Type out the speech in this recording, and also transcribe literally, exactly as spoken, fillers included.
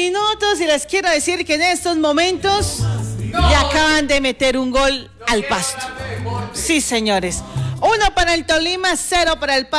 minutos y les quiero decir que en estos momentos ya acaban de meter un gol al Pasto. Sí, señores. Uno para el Tolima, cero para el Pasto.